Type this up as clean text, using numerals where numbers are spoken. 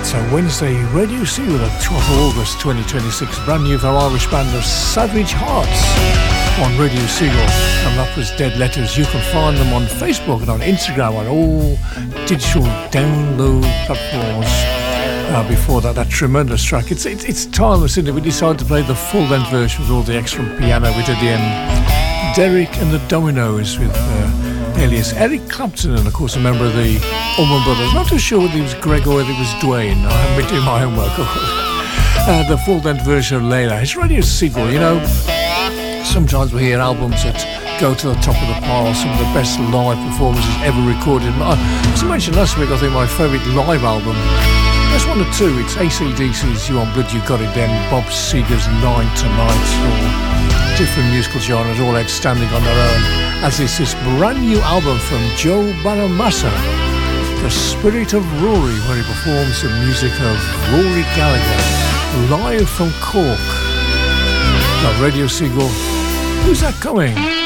It's a Wednesday, Radio Seagull, the 12th of August 2026. Brand new for Irish band of Savage Hearts on Radio Seagull. And that was Dead Letters. You can find them on Facebook and on Instagram on all digital download platforms. Before that tremendous track. It's timeless, isn't it? We decided to play the full length version with all the extra piano bit at the end. Derek and the Dominoes with alias Eric Clapton, and of course a member of the Allman Brothers. Not too sure whether it was Greg or whether it was Dwayne. I haven't been doing my homework. The full length version of Layla. It's Radio Seagull, you know. Sometimes we hear albums that go to the top of the pile, some of the best live performances ever recorded. As I mentioned last week, I think my favourite live album, there's one or two. It's AC/DC's You Want Blood, You Got It Then, Bob Seger's Nine Tonight, all different musical genres, all outstanding on their own. As is this brand new album from Joe Bonamassa, The Spirit of Rory, where he performs the music of Rory Gallagher, live from Cork. Now, Radio Seagull, who's that coming?